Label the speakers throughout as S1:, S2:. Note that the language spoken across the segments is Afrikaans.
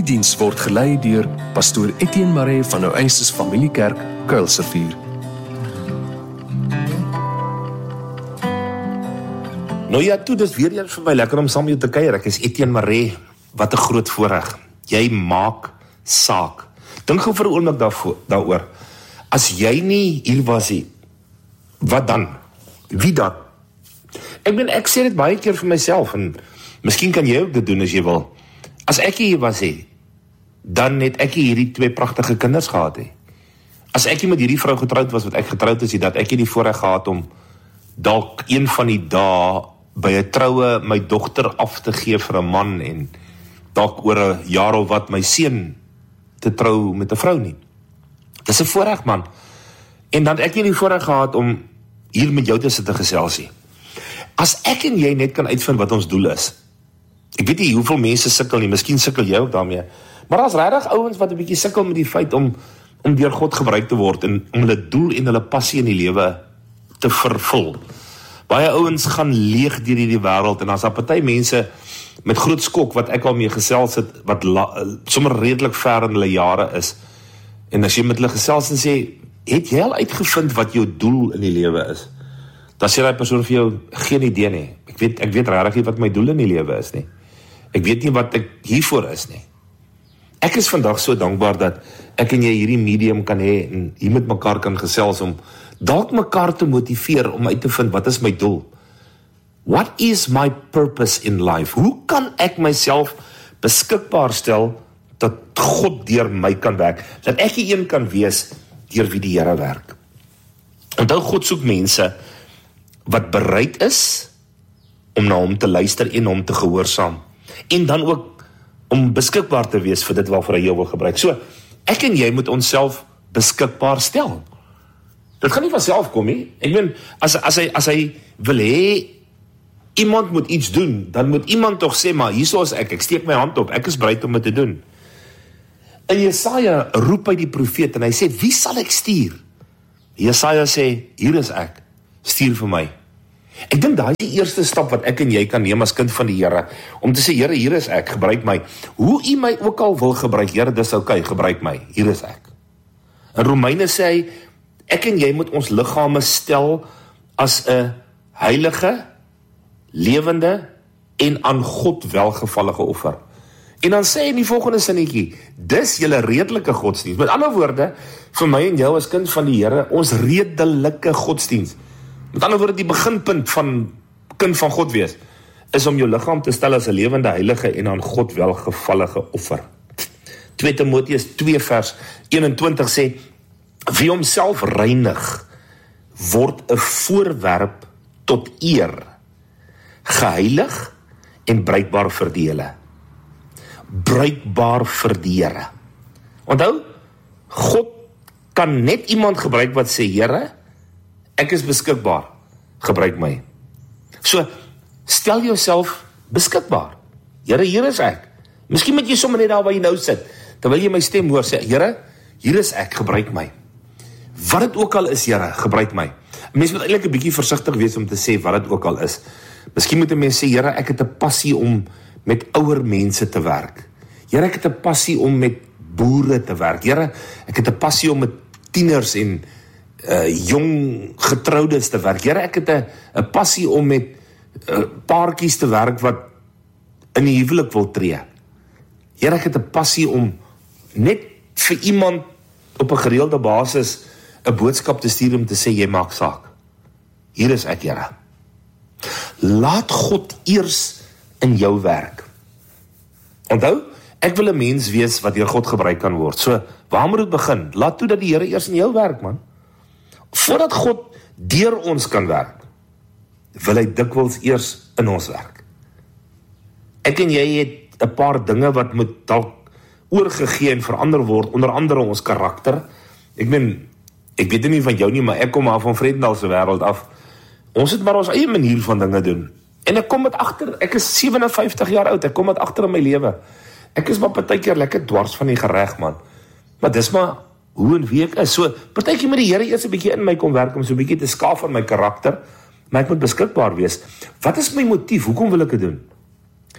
S1: Hierdie diens word gelei deur pastoor Etienne Maree van Oasis Familiekerk, Kuilsrivier.
S2: Nou ja, toe, dis weer eens vir my lekker om saam met jou te kuier. Ek is Etienne Maree, wat 'n groot voorreg. Jy maak saak. Dink gou vir 'n oomblik daaroor. As jy nie hier was nie, wat dan? Wie dan? Ek sê dit baie keer vir myself, en miskien kan jy ook dit doen as jy wil. As ek hier was nie, dan het ek hierdie 2 pragtige kinders gehad nie. As ek nie met hierdie vrou getroud was wat ek getroud is, dat ek nie die voorreg gehad om dalk een van die dae by 'n troue my dogter af te gee vir 'n man en dalk oor 'n jaar of wat my seun te trou met 'n vrou nie. Dis 'n voorreg, man. En dan ek nie die voorreg gehad om hier met jou te sit te gesels nie. As ek en jy net kan uitvind wat ons doel is. Ek weet nie hoeveel mense sukkel nie, miskien sukkel jy ook daarmee. Maar daar's regtig ouens wat 'n bietjie sukkel met die feit om deur God gebruik te word en om hulle doel en hulle passie in die lewe te vervul. Baie ouens gaan leeg deur hierdie wêreld en as daar party mense met groot skok wat ek al mee gesels het, wat sommer redelik ver in hulle jare is. En as jy met hulle gesels en sê, het jy al uitgevind wat jou doel in die lewe is? Dan sê die persoon vir jou, geen idee nie. Ek weet regtig nie wat my doel in die lewe is nie. Ek weet nie wat ek hiervoor is nie. Ek is vandag so dankbaar dat ek en jy hierdie medium kan hê en hier met mekaar kan gesels om dalk mekaar te motiveer om uit te vind wat is my doel. What is my purpose in life? Hoe kan ek myself beskikbaar stel dat God deur my kan werk? Dat ek die een kan wees deur wie die Here werk. Onthou, God soek mense wat bereid is om na hom te luister en hom te gehoorsaam. En dan ook om beskikbaar te wees vir dit waarvoor hy jou wil gebruik. So, ek en jy moet onsself beskikbaar stel. Dit gaan nie vanself kom nie. Ek meen, as hy wil hê iemand moet iets doen, dan moet iemand tog sê, maar hierso is ek steek my hand op, ek is bereid om dit te doen. En Jesaja roep hy die profeet en hy sê, wie sal ek stuur? Jesaja sê, hier is ek, stuur vir my. Ek dink daai is die eerste stap wat ek en jy kan neem as kind van die Here, om te sê, Here, hier is ek, gebruik my. Hoe U my ook al wil gebruik, Here, dis okay, gebruik my, hier is ek. In Romeine sê hy, ek en jy moet ons liggame stel as 'n heilige, lewende en aan God welgevallige offer. En dan sê hy in die volgende sinnetjie, dis julle redelike godsdienst. Met ander woorde, vir my en jou as kind van die Here, ons redelike godsdienst. Met ander woorde, die beginpunt van kind van God wees, is om jou liggaam te stel as 'n lewende, heilige en aan God welgevallige offer. 2 Timoteus 2 vers 21 sê, wie homself reinig, word 'n voorwerp tot eer, geheilig en bruikbaar vir die Here. Bruikbaar vir die Here. Onthou, God kan net iemand gebruik wat sê, Here, ek is beskikbaar, gebruik my. So, stel jouself beskikbaar. Here, hier is ek. Miskien moet jy sommer net daar waar jy nou sit, terwyl jy my stem hoor, sê, Here, hier is ek, gebruik my. Wat dit ook al is, Here, gebruik my. Mens moet eintlik 'n bietjie versigtig wees om te sê wat dit ook al is. Miskien moet 'n mens sê, Here, ek het 'n passie om met ouer mense te werk. Here, ek het 'n passie om met boere te werk. Here, ek het 'n passie om met tieners en jong getroudes te werk. Here, ek het 'n passie om met paartjies te werk wat in die huwelik wil tree. Here, ek het 'n passie om net vir iemand op 'n gereelde basis 'n boodskap te stuur om te sê, jy maak saak. Hier is ek, Here. Laat God eers in jou werk. Onthou, ek wil 'n mens wees wat deur God gebruik kan word. So, waar moet dit begin? Laat toe dat die Here eers in jou werk, man. Voordat God deur ons kan werk, wil hy dikwels eers in ons werk. Ek en jy het 'n paar dinge wat moet dalk oorgegee en verander word, onder andere ons karakter. Ek weet nie van jou nie, maar ek kom maar van Vredendal se wêreld af. Ons het maar ons eie manier van dinge doen. En ek kom met agter, ek is 57 jaar oud, ek kom met agter in my lewe. Ek is maar partykeer lekker dwars van die gereg, man. Maar dis maar hoe en wie ek is. So, partykeer moet die Here eers 'n bietjie in my kom werk, om so 'n bietjie te skaaf van my karakter, maar ek moet beskikbaar wees. Wat is my motief? Hoekom wil ek dit doen?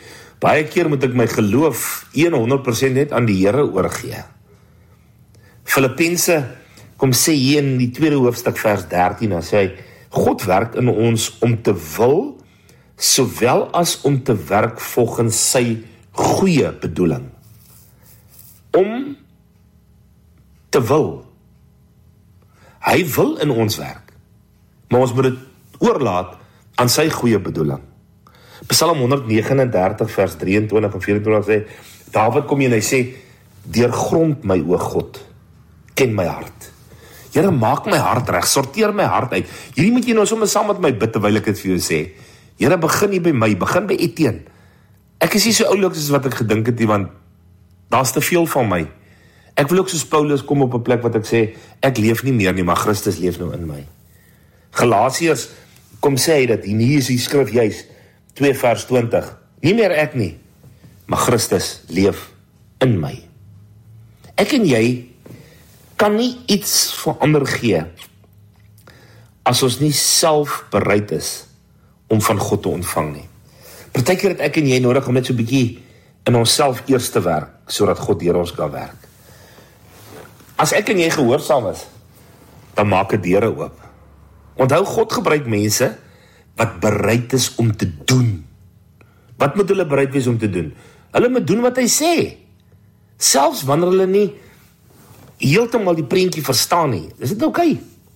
S2: Baie keer moet ek my geloof 100% net aan die Here oorgee. Filippense kom sê hier in die 2de hoofstuk vers 13, dan sê hy, God werk in ons om te wil, sowel as om te werk volgens sy goeie bedoeling. Om te wil. Hy wil in ons werk, maar ons moet dit oorlaat aan sy goeie bedoeling. Psalm 139 vers 23 en 24 sê, Dawid kom hier en hy sê, deurgrond my o God, ken my hart. Here, maak my hart reg, sorteer my hart uit. Hierdie moet jy nou sommer saam met my bid, terwyl ek dit vir jou sê. Here, begin hier by my, begin by Etienne. Ek is nie so oulik soos wat ek gedink het, want daar's te veel van my. Ek wil ook soos Paulus kom op 'n plek wat ek sê, ek leef nie meer nie, maar Christus leef nou in my. Galasiërs kom sê hy dat, hier is die skrif juis, 2 vers 20, nie meer ek nie, maar Christus leef in my. Ek en jy kan nie iets verander gee, as ons nie self bereid is, om van God te ontvang nie. Partykeer het ek en jy nodig om net so 'n bietjie in onsself eers te werk, sodat God deur ons kan werk. As ek en jy gehoorsaam is, dan maak dit deure oop. Onthou, God gebruik mense wat bereid is om te doen. Wat moet hulle bereid wees om te doen? Hulle moet doen wat hy sê. Selfs wanneer hulle nie heeltemal die prentjie verstaan nie. Is dit oukei?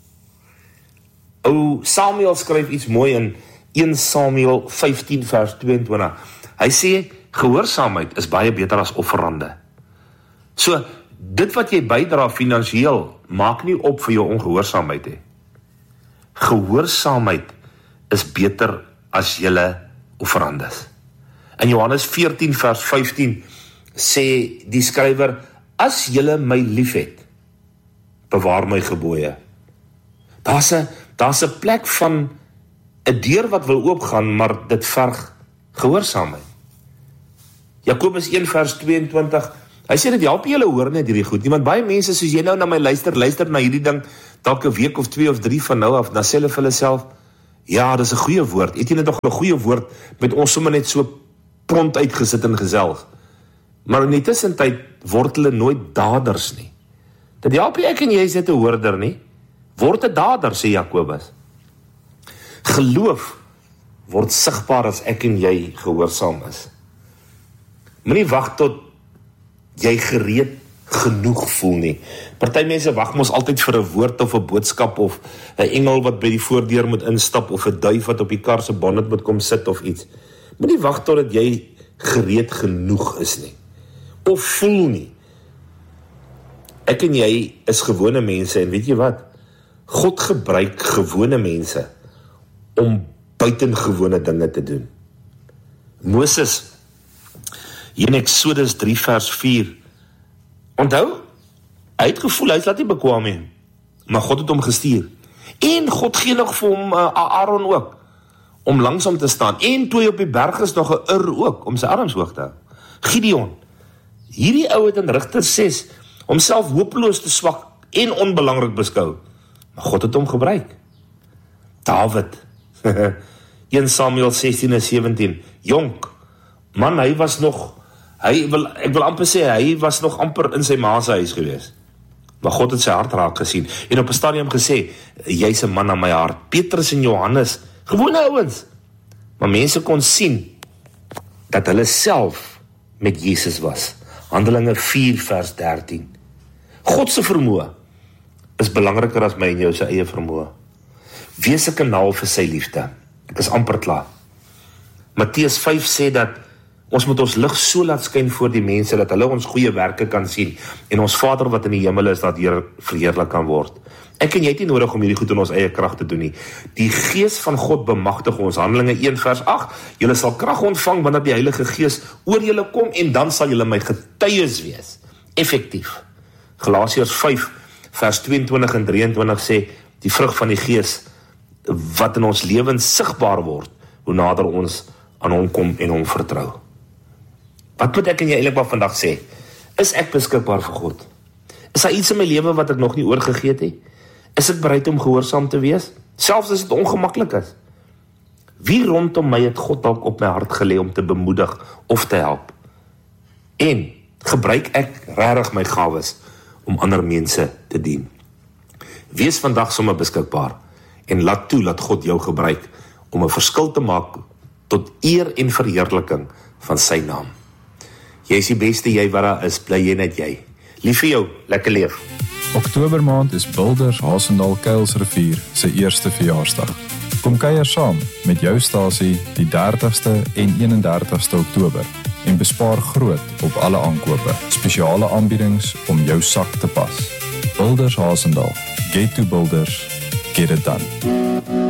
S2: Ou Samuel skryf iets mooi in 1 Samuel 15 vers 22. Hy sê, gehoorsaamheid is baie beter as offerande. So, dit wat jy bydra finansiëel, maak nie op vir jou ongehoorsaamheid he. Gehoorsaamheid is beter as julle offerandes. In Johannes 14 vers 15 sê die skrywer, as julle my liefhet, bewaar my gebooie. Daar's 'n plek van 'n deur wat wil oopgaan, maar dit verg gehoorsaamheid. Jakobus 1 vers 22, hy sê dit help julle hoor net hierdie goed, want baie mense soos jy nou na my luister na hierdie ding, dalk 'n week of 2 of 3 van nou af, dan sê hulle vir hulle self, ja, dis 'n goeie woord, het jy net nog 'n goeie woord, met ons sommer net so prompt uitgesit en gesels. Maar in die tussentyd word hulle nooit daders nie. Dit help ek en jy is net 'n hoorder nie, word 'n dader, sê Jakobus. Geloof word sigbaar as ek en jy gehoorsaam is. Moenie wag tot jy gereed genoeg voel nie. Party mense wag mos altyd vir 'n woord of 'n boodskap of 'n engel wat by die voordeur moet instap of 'n duif wat op die kar se bonnet moet kom sit of iets. Moenie wag totdat jy gereed genoeg is nie. Of voel nie. Ek en jy is gewone mense en weet jy wat? God gebruik gewone mense om buitengewone dinge te doen. Moses, hier in Exodus 3 vers 4, onthou, hy het gevoel, hy is laat nie bekwam nie, maar God het hom gestuur. En God gee nog vir hom Aaron ook, om langsom te staan. En toe hy op die berg is, nog 'n Ur ook, om sy arms hoog te hou. Gideon, hierdie ou het in Rigters 6, homself hopeloos te swak en onbelangrik beskou, maar God het hom gebruik. Dawid, 1 Samuel 16 en 17, jonk, man, ek wil amper sê, hy was nog amper in sy ma se huis gewees. Maar God het sy hart raak gesien, en op 'n stadium gesê, jy's 'n man aan my hart. Petrus en Johannes, gewone ouens, maar mense kon sien, dat hulle self met Jesus was. Handelinge 4 vers 13. God se vermoë is belangriker as my en jou se eie vermoë. Wees 'n kanaal vir sy liefde. Ek is amper klaar. Matteus 5 sê dat ons moet ons lig so laat skyn voor die mense, dat hulle ons goeie werke kan sien, en ons Vader wat in die hemel is, dat hier verheerlik kan word. Ek en jy het nie nodig om hierdie goed in ons eie krag te doen nie. Die Gees van God bemagtig ons. Handelinge 1 vers 8, julle sal krag ontvang wanneer die Heilige Gees oor julle kom, en dan sal julle my getuies wees. Effektief. Galasiërs 5 vers 22 en 23 sê, die vrug van die Gees, wat in ons lewens sigbaar word, hoe nader ons aan hom kom en hom vertrou. Wat moet ek en jy eintlik maar vandag sê? Is ek beskikbaar vir God? Is daar iets in my lewe wat ek nog nie oorgegee het nie? Is ek bereid om gehoorsaam te wees? Selfs as dit ongemaklik is. Wie rondom my het God dalk op my hart gelê om te bemoedig of te help? En gebruik ek regtig my gawes om ander mense te dien? Wees vandag sommer beskikbaar en laat toe dat God jou gebruik om 'n verskil te maak tot eer en verheerliking van sy naam. Jy is die beste jy wat daar is, bly jy net jy. Lief vir jou, lekker leef.
S3: Oktobermaand is Builders Hasendal Kuilsrivier se eerste verjaarsdag. Kom kuier saam met jou stasie die 30ste en 31ste Oktober en bespaar groot op alle aankope. Spesiale aanbiedings om jou sak te pas. Builders Hasendal. Get to Builders. Get it done.